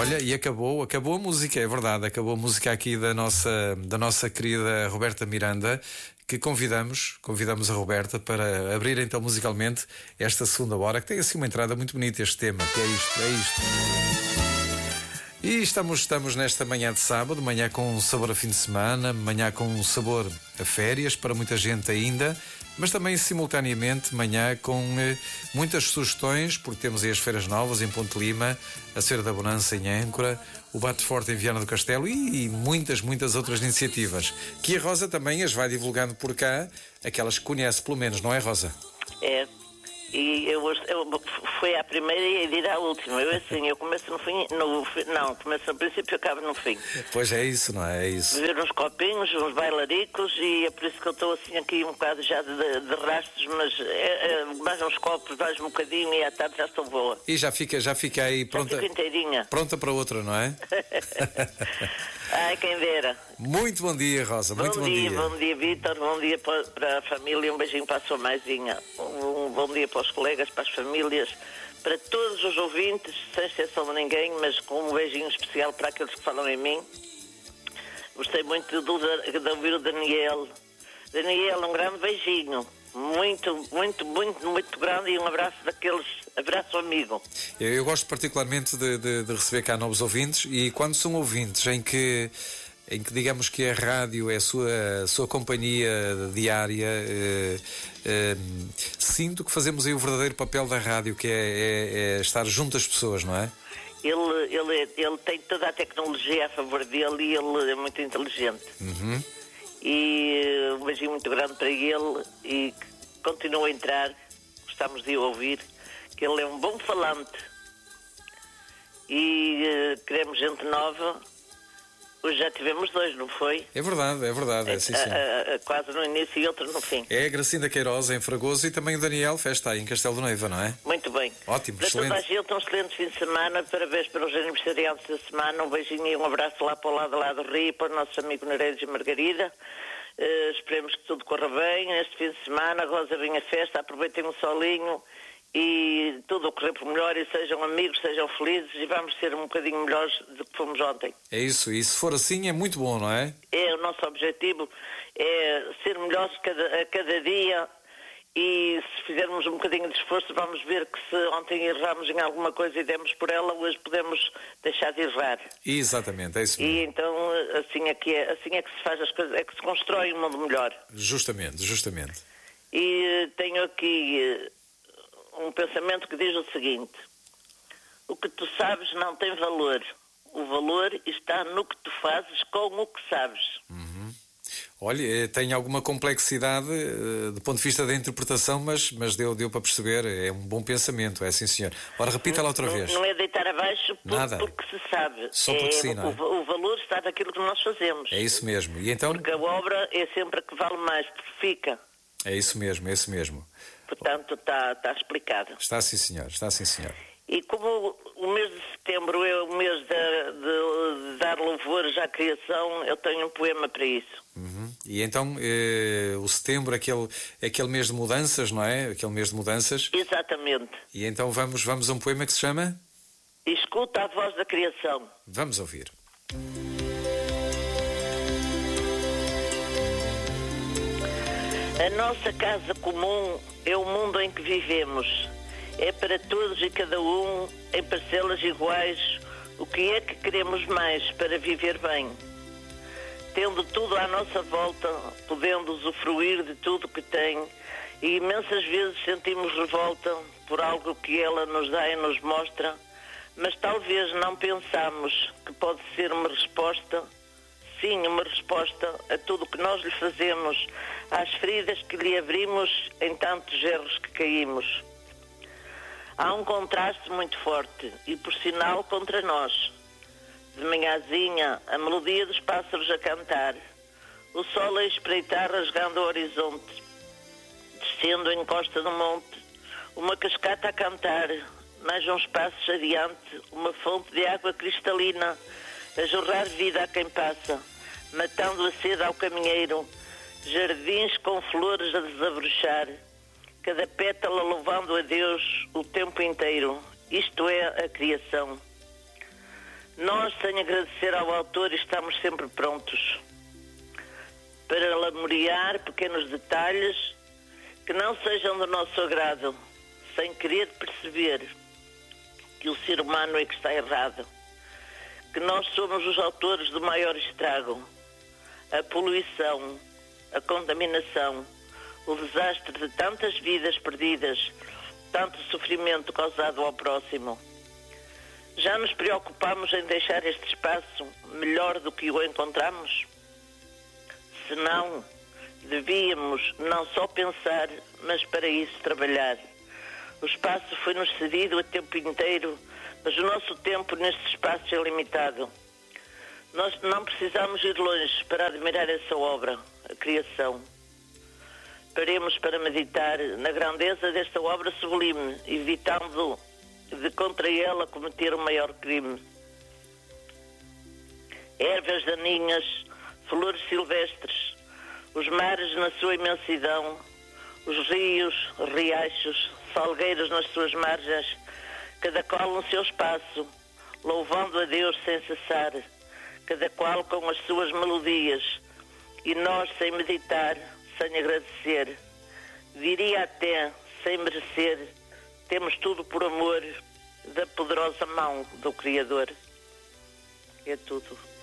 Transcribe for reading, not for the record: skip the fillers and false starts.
Olha, e acabou a música, é verdade, acabou a música aqui da nossa querida Roberta Miranda, que convidamos a Roberta para abrir então musicalmente esta segunda hora, que tem assim uma entrada muito bonita este tema, que é isto. E estamos nesta manhã de sábado, manhã com um sabor a fim de semana, manhã com um sabor a férias, para muita gente ainda, mas também simultaneamente manhã com muitas sugestões, porque temos aí as Feiras Novas em Ponte Lima, a Cera da Bonança em Âncora, o Bate Forte em Viana do Castelo e muitas outras iniciativas, que a Rosa também as vai divulgando por cá, aquelas que conhece pelo menos, não é, Rosa? É. E eu fui à primeira e dirá à última. Eu começo no fim, começo no princípio e acabo no fim. Pois é isso, não é? É isso. Ver uns copinhos, uns bailaricos, e é por isso que eu estou assim aqui um bocado já de rastros, mas mais uns copos, mais um bocadinho e à tarde já estou boa. E já fica aí pronta. Já fico inteirinha. Pronta para outra, não é? Ai, quem dera. Muito bom dia, Rosa. Muito bom dia. Bom dia, Vítor. Bom dia para a família. Um beijinho para a sua mãezinha. Um bom dia para os colegas, para as famílias, para todos os ouvintes, sem exceção de ninguém, mas com um beijinho especial para aqueles que falam em mim. Gostei muito de ouvir o Daniel. Daniel, um grande beijinho. Muito grande e um abraço abraço amigo. Eu gosto particularmente de receber cá novos ouvintes, e quando são ouvintes em que digamos que a rádio é a sua companhia diária, sinto que fazemos aí o verdadeiro papel da rádio, que é estar junto às pessoas, não é? Ele tem toda a tecnologia a favor dele e ele é muito inteligente. Uhum. E um beijinho muito grande para ele e continua a entrar, gostamos de o ouvir, que ele é um bom falante e queremos gente nova. Hoje já tivemos dois, não foi? É verdade, é sim. Quase no início e outro no fim. É a Gracinda Queiroz em Fragoso e também o Daniel Festa aí em Castelo de Neiva, não é? Muito bem. Ótimo, para excelente. Para toda a gente, um excelente fim de semana, parabéns para os aniversariantes da semana, um beijinho e um abraço lá para o lado do Rio, para o nosso amigo Nereiros e Margarida. Esperemos que tudo corra bem neste fim de semana, Rosa bem a festa, aproveitem o solinho e tudo correr por melhor e sejam amigos, sejam felizes e vamos ser um bocadinho melhores do que fomos ontem. É isso, e se for assim é muito bom, não é? É, o nosso objetivo é ser melhores a cada dia e se fizermos um bocadinho de esforço vamos ver que se ontem erramos em alguma coisa e demos por ela, hoje podemos deixar de errar. Exatamente, é isso mesmo. E então assim é que se faz as coisas, é que se constrói um mundo melhor. Justamente. E tenho aqui um pensamento que diz o seguinte: o que tu sabes não tem valor. O valor está no que tu fazes com o que sabes. Uhum. Olha, tem alguma complexidade do ponto de vista da interpretação, mas deu para perceber, é um bom pensamento, é sim senhor. Ora, repita lá outra vez. Não é deitar abaixo porque se sabe. Só porque sim, não é? O valor está naquilo que nós fazemos. É isso mesmo. E então... Porque a obra é sempre a que vale mais, porque fica. É isso mesmo. Portanto, está explicado. Está sim, senhor. E como o mês de setembro é o mês de dar louvores à criação, eu tenho um poema para isso. Uhum. E então, o setembro é aquele mês de mudanças, não é? Aquele mês de mudanças. Exatamente. E então vamos a um poema que se chama... Escuta a voz da criação. Vamos ouvir. A nossa casa comum é o mundo em que vivemos. É para todos e cada um, em parcelas iguais, o que é que queremos mais para viver bem. Tendo tudo à nossa volta, podendo usufruir de tudo que tem, e imensas vezes sentimos revolta por algo que ela nos dá e nos mostra, mas talvez não pensamos que pode ser uma resposta. Sim, uma resposta a tudo o que nós lhe fazemos, às feridas que lhe abrimos em tantos erros que caímos. Há um contraste muito forte e, por sinal, contra nós. De manhãzinha, a melodia dos pássaros a cantar, o sol a espreitar rasgando o horizonte, descendo em costa do monte, uma cascata a cantar, mais uns passos adiante, uma fonte de água cristalina a jorrar vida a quem passa, matando a sede ao caminheiro, jardins com flores a desabrochar, cada pétala louvando a Deus o tempo inteiro. Isto é a criação. Nós, sem agradecer ao autor, estamos sempre prontos para lamuriar pequenos detalhes que não sejam do nosso agrado, sem querer perceber que o ser humano é que está errado, que nós somos os autores do maior estrago, a poluição, a contaminação, o desastre de tantas vidas perdidas, tanto sofrimento causado ao próximo. Já nos preocupamos em deixar este espaço melhor do que o encontramos? Se não, devíamos não só pensar, mas para isso trabalhar. O espaço foi-nos cedido a tempo inteiro, mas o nosso tempo neste espaço é limitado. Nós não precisamos ir longe para admirar essa obra, a criação. Paremos para meditar na grandeza desta obra sublime, evitando de contra ela cometer o maior crime. Ervas daninhas, flores silvestres, os mares na sua imensidão, os rios, riachos, salgueiros nas suas margens, cada qual no seu espaço, louvando a Deus sem cessar, cada qual com as suas melodias, e nós sem meditar, sem agradecer, diria até sem merecer, temos tudo por amor da poderosa mão do Criador. É tudo.